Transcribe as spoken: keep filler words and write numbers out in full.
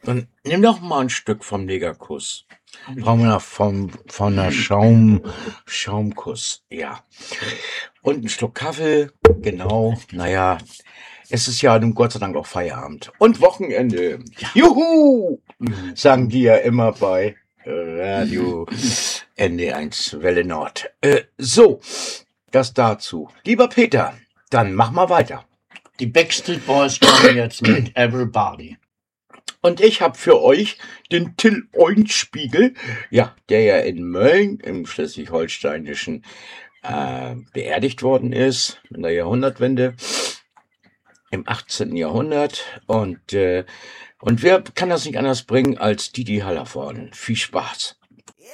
Dann nimm doch mal ein Stück vom Negerkuss. Brauchen wir noch vom, von der Schaum, Schaumkuss, ja. Und ein Schluck Kaffee, genau. Naja, es ist ja nun Gott sei Dank auch Feierabend. Und Wochenende. Juhu! Sagen die ja immer bei Radio N D eins Welle Nord. Äh, so, das dazu. Lieber Peter, dann mach mal weiter. Die Backstreet Boys kommen jetzt mit Everybody. Und ich habe für euch den Till Eulenspiegel, ja, der ja in Mölln im Schleswig-Holsteinischen äh, beerdigt worden ist in der Jahrhundertwende im achtzehnten Jahrhundert. Und, äh, und wer kann das nicht anders bringen als Didi Hallervorden? Viel Spaß.